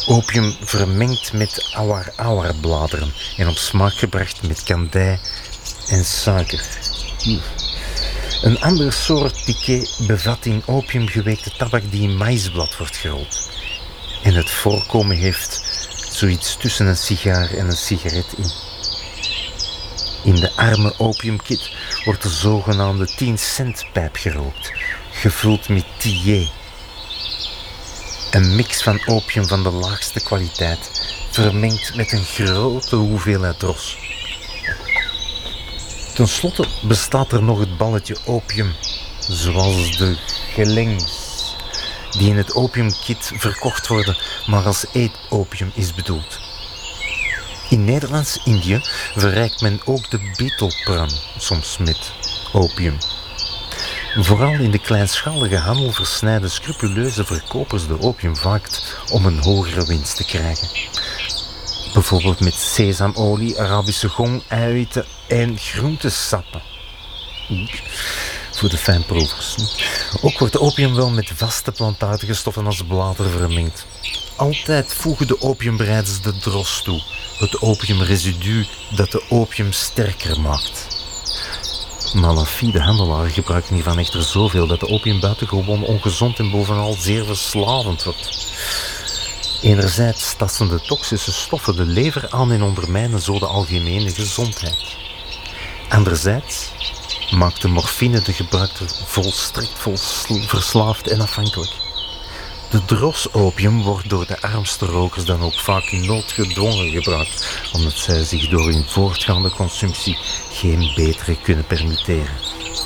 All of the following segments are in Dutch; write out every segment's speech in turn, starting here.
Opium vermengd met awar-awar-bladeren en op smaak gebracht met kandij en suiker. Een ander soort piqué bevat in opium geweekte tabak die in maïsblad wordt gerold. En het voorkomen heeft zoiets tussen een sigaar en een sigaret in. In de arme opiumkit wordt de zogenaamde 10-cent-pijp gerookt, gevuld met tié. Een mix van opium van de laagste kwaliteit, vermengd met een grote hoeveelheid ros. Ten slotte bestaat er nog het balletje opium, zoals de gelengs, die in het opiumkit verkocht worden, maar als eetopium is bedoeld. In Nederlands-Indië verrijkt men ook de betelpruim, soms met opium. Vooral in de kleinschalige handel versnijden scrupuleuze verkopers de opium vaak om een hogere winst te krijgen. Bijvoorbeeld met sesamolie, Arabische gong, eiwitten en groentesappen. Voor de fijnproevers. Ook wordt opium wel met vaste plantaardige stoffen als bladeren vermengd. Altijd voegen de opiumbereiders de dros toe, het opiumresidu dat de opium sterker maakt. Malafide handelaren gebruiken hiervan echter zoveel dat de opium buitengewoon ongezond en bovenal zeer verslavend wordt. Enerzijds tasten de toxische stoffen de lever aan en ondermijnen zo de algemene gezondheid. Anderzijds maakt de morfine de gebruiker volstrekt verslaafd en afhankelijk. De dros-opium wordt door de armste rokers dan ook vaak noodgedwongen gebruikt, omdat zij zich door hun voortgaande consumptie geen betere kunnen permitteren.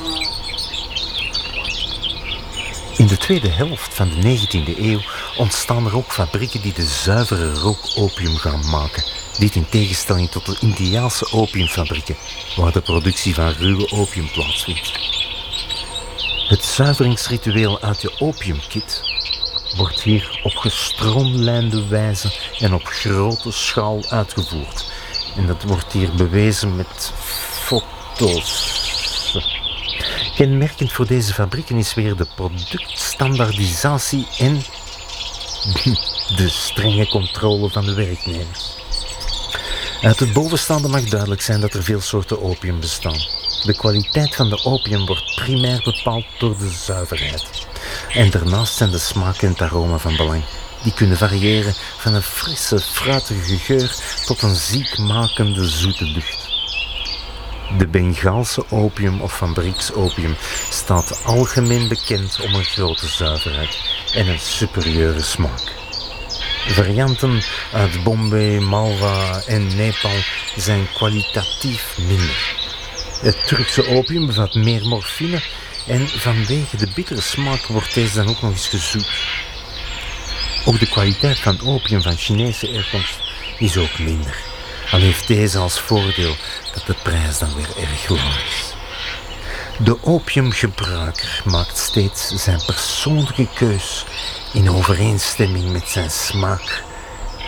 In de tweede helft van de 19e eeuw ontstaan er ook fabrieken die de zuivere rookopium gaan maken. Dit in tegenstelling tot de Indiase opiumfabrieken, waar de productie van ruwe opium plaatsvindt. Het zuiveringsritueel uit de opiumkit wordt hier op gestroomlijnde wijze en op grote schaal uitgevoerd. En dat wordt hier bewezen met foto's. Kenmerkend voor deze fabrieken is weer de productstandaardisatie en de strenge controle van de werknemers. Uit het bovenstaande mag duidelijk zijn dat er veel soorten opium bestaan. De kwaliteit van de opium wordt primair bepaald door de zuiverheid. En daarnaast zijn de smaak en het aroma van belang. Die kunnen variëren van een frisse, fruitige geur tot een ziekmakende zoete lucht. De Bengaalse opium of fabrieksopium staat algemeen bekend om een grote zuiverheid en een superieure smaak. Varianten uit Bombay, Malwa en Nepal zijn kwalitatief minder. Het Turkse opium bevat meer morfine en vanwege de bittere smaak wordt deze dan ook nog eens gezoet. Ook de kwaliteit van opium van Chinese herkomst is ook minder. Al heeft deze als voordeel dat de prijs dan weer erg laag is. De opiumgebruiker maakt steeds zijn persoonlijke keus in overeenstemming met zijn smaak